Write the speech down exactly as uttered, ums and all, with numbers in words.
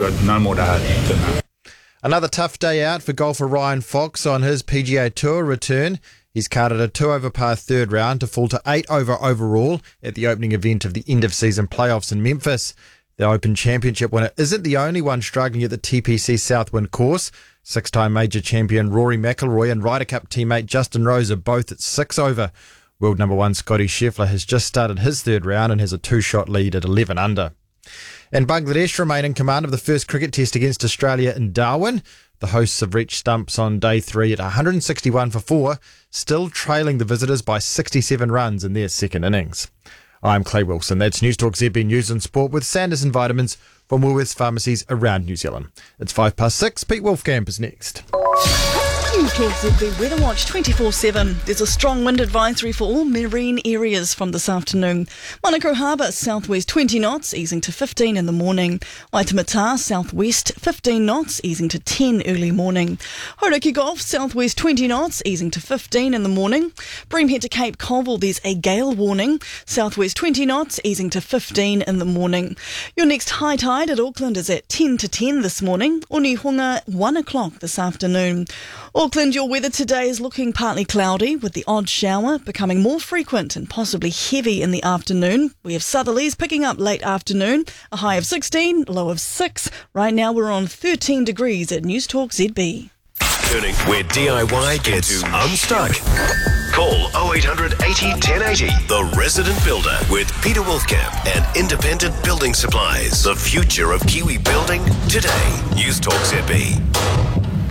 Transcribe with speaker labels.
Speaker 1: got no more to add to that.
Speaker 2: Another tough day out for golfer Ryan Fox on his P G A Tour return. He's carded a two-over par third round to fall to eight-over overall at the opening event of the end-of-season playoffs in Memphis. The Open Championship winner isn't the only one struggling at the T P C Southwind course. Six-time major champion Rory McIlroy and Ryder Cup teammate Justin Rose are both at six-over. World number one Scotty Scheffler has just started his third round and has a two-shot lead at eleven under. And Bangladesh remain in command of the first cricket test against Australia in Darwin. The hosts have reached stumps on day three at one hundred sixty-one for four, still trailing the visitors by sixty-seven runs in their second innings. I'm Clay Wilson. That's News Talk Z B News and Sport with Sanderson Vitamins from Woolworths pharmacies around New Zealand. It's five past six. Pete Wolfkamp is next.
Speaker 3: News Talk Z B Weather Watch twenty-four seven. There's a strong wind advisory for all marine areas from this afternoon. Manukau Harbour, southwest twenty knots, easing to fifteen in the morning. Waitemata, southwest fifteen knots, easing to ten early morning. Hauraki Gulf, southwest twenty knots, easing to fifteen in the morning. Breamhead to Cape Colville, there's a gale warning. Southwest twenty knots, easing to fifteen in the morning. Your next high tide at Auckland is at ten to ten this morning. Onehunga, one o'clock this afternoon. Auckland, your weather today is looking partly cloudy with the odd shower becoming more frequent and possibly heavy in the afternoon. We have southerlies picking up late afternoon, a high of sixteen, low of six. Right now we're on thirteen degrees at News Talk Z B.
Speaker 4: Turning where D I Y gets unstuck. Call oh eight hundred eighty ten eighty. The Resident Builder with Peter Wolfkamp and Independent Building Supplies. The future of Kiwi building today. News Talk Z B.